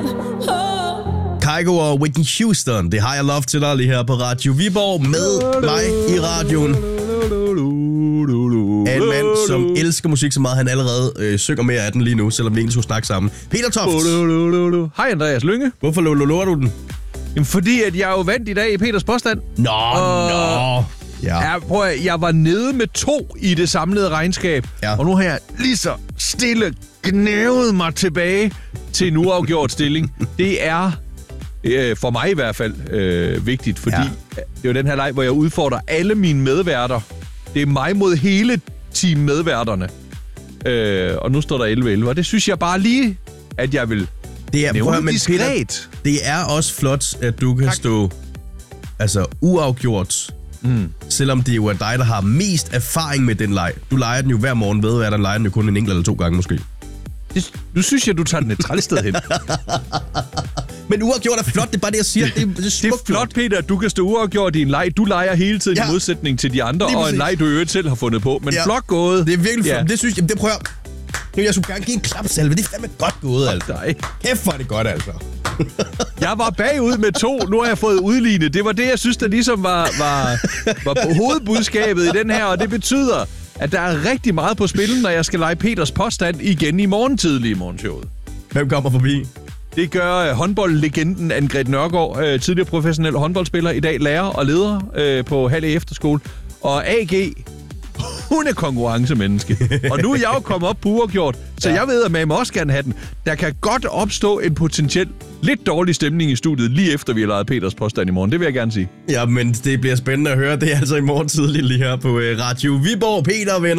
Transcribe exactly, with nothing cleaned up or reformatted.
Kygo og Whitney Houston, det har jeg lov til dig lige her på Radio Viborg med mig i radioen. Af en mand, som elsker musik så meget, han allerede øh, synger mere af den lige nu, selvom vi egentlig skulle snakke sammen. Peter Toft. Hej Andreas Lynge. Hvorfor loloer du den? Jamen, fordi at jeg er jo vandt i dag i Peters påstand. Nå, og... nå. Ja. Jeg, prøv at, jeg var nede med to i det samlede regnskab, ja. Og nu har jeg lige så stille gnævet mig tilbage til en uafgjort stilling. Det er, øh, for mig i hvert fald, øh, vigtigt, fordi ja. Det er jo den her leg, hvor jeg udfordrer alle mine medværter. Det er mig mod hele team medværterne. Øh, og nu står der elleve elleve, og det synes jeg bare lige, at jeg vil det er, nævne men diskret. Peter, det er også flot, at du kan tak. stå altså uafgjort. Mm. Selvom det jo er dig, der har mest erfaring med den leg. Du leger den jo hver morgen, ved at den leger den jo kun en enkelt eller to gange måske. Det, nu synes jeg, du tager den et trælsted hen. Men uafgjort er flot, det er bare det, jeg siger. Det, det, er, det er flot, Peter, at du kan stå uafgjort i en leg. Du leger hele tiden ja. i modsætning til de andre, og en leg, du øvrigt selv har fundet på. Men ja. flot gået. Det er virkelig flot. Ja. Det synes jeg, det prøver jeg. Jeg skulle gerne give en klapsalve. Det er fandme godt gået, altså. Kæft for det godt, altså. Jeg var bagud med to, nu har jeg fået udlignet. Det var det, jeg synes, der ligesom var, var, var på hovedbudskabet i den her, og det betyder, at der er rigtig meget på spil, når jeg skal lege Peters påstand igen i morgen tidlig i morgenshowet. Hvem kommer forbi? Det gør uh, håndboldlegenden Anne-Grethe Nørgaard, uh, tidligere professionel håndboldspiller, i dag lærer og leder uh, på Halle Efterskole. Og A G, hun er konkurrencemenneske. Og nu er jeg jo kommet op på uafgjort, så ja. jeg ved, at man også gerne have den. Der kan godt opstå en potentiel lidt dårlig stemning i studiet, lige efter vi har lejet Peters påstand i morgen. Det vil jeg gerne sige. Ja, men det bliver spændende at høre. Det er altså i morgen tidligt lige her på Radio Viborg. Peter, venner.